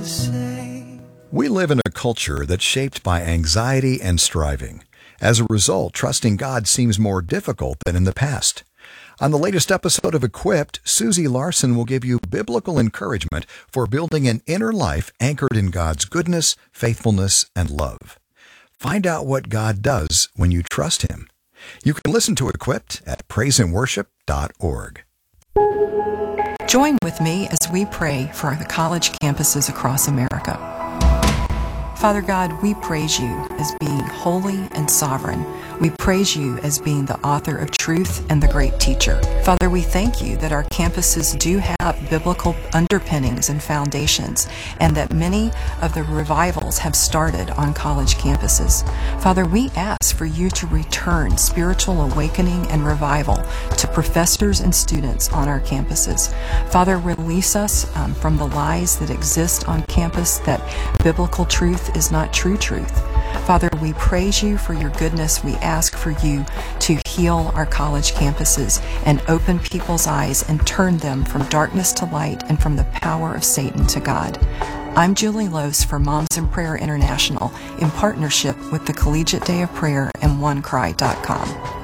the same. We live in a culture that's shaped by anxiety and striving. As a result, trusting God seems more difficult than in the past. On the latest episode of Equipped, Susie Larson will give you biblical encouragement for building an inner life anchored in God's goodness, faithfulness, and love. Find out what God does when you trust Him. You can listen to Equipped at praiseandworship.org. Join with me as we pray for the college campuses across America. Father God, we praise you as being holy and sovereign. We praise you as being the author of truth and the great teacher. Father, we thank you that our campuses do have biblical underpinnings and foundations, and that many of the revivals have started on college campuses. Father, we ask for you to return spiritual awakening and revival to professors and students on our campuses. Father, release us from the lies that exist on campus that biblical truth is not true truth. Father, we praise you for your goodness. We ask for you to heal our college campuses and open people's eyes and turn them from darkness to light and from the power of Satan to God. I'm Julie Lose for Moms in Prayer International in partnership with the Collegiate Day of Prayer and OneCry.com.